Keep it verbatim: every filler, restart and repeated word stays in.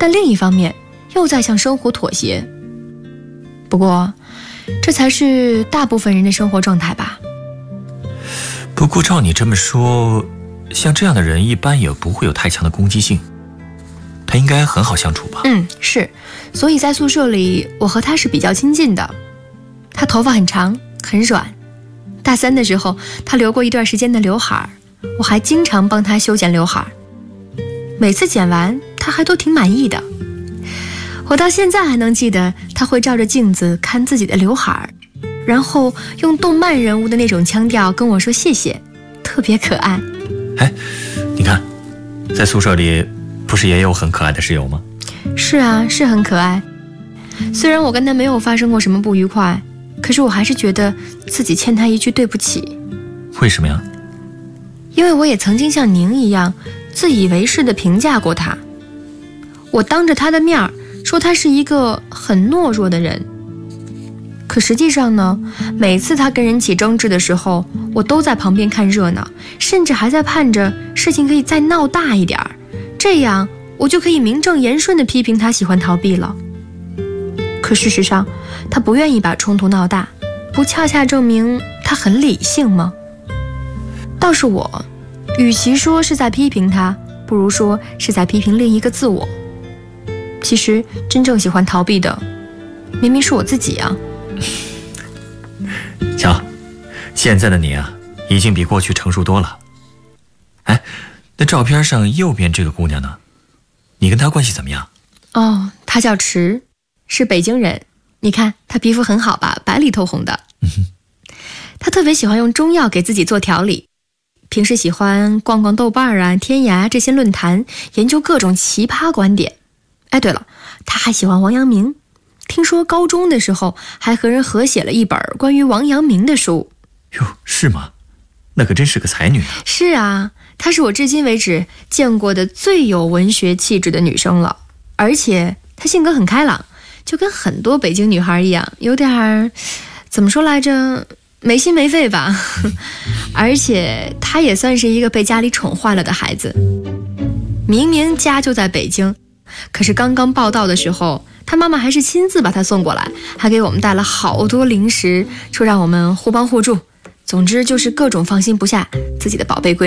但另一方面又在向生活妥协。不过这才是大部分人的生活状态吧。 不过照你这么说，像这样的人一般也不会有太强的攻击性，他应该很好相处吧？ 嗯，是，所以在宿舍里我和他是比较亲近的。他头发很长很软，大三的时候他留过一段时间的刘海，我还经常帮他修剪刘海，每次剪完他还都挺满意的。我到现在还能记得他会照着镜子看自己的刘海，然后用动漫人物的那种腔调跟我说谢谢，特别可爱。 哎，你看，在宿舍里不是也有很可爱的室友吗？ 是啊，是很可爱。虽然我跟他没有发生过什么不愉快，可是我还是觉得自己欠他一句对不起。 为什么呀？ 因为我也曾经像您一样自以为是地评价过他。我当着他的面说他是一个很懦弱的人，可实际上呢，每次他跟人起争执的时候，我都在旁边看热闹，甚至还在盼着事情可以再闹大一点，这样我就可以名正言顺地批评他喜欢逃避了。可事实上他不愿意把冲突闹大，不恰恰证明他很理性吗？倒是我，与其说是在批评他，不如说是在批评另一个自我。其实真正喜欢逃避的明明是我自己啊。 瞧，现在的你啊，已经比过去成熟多了。哎，那照片上右边这个姑娘呢？你跟她关系怎么样？ 哦，她叫池，是北京人。你看她皮肤很好吧，白里透红的。 嗯哼。 她特别喜欢用中药给自己做调理，平时喜欢逛逛豆瓣啊、天涯这些论坛，研究各种奇葩观点。哎，对了，她还喜欢王阳明，听说高中的时候还和人合写了一本关于王阳明的书。 哟，是吗？那可真是个才女啊。 是啊，她是我至今为止见过的最有文学气质的女生了，而且她性格很开朗，就跟很多北京女孩一样，有点怎么说来着，没心没肺吧。而且她也算是一个被家里宠坏了的孩子，明明家就在北京，可是刚刚报到的时候，他妈妈还是亲自把他送过来，还给我们带了好多零食，说让我们互帮互助。总之就是各种放心不下自己的宝贝闺女。